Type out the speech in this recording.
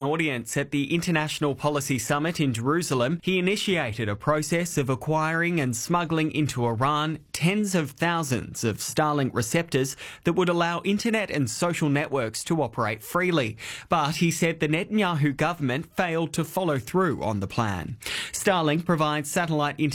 audience at the International Policy Summit in Jerusalem, he initiated a process of acquiring and smuggling into Iran tens of thousands of Starlink receptors that would allow internet and social networks to operate freely. But he said the Netanyahu government failed to follow through on the plan. Starlink provides satellite internet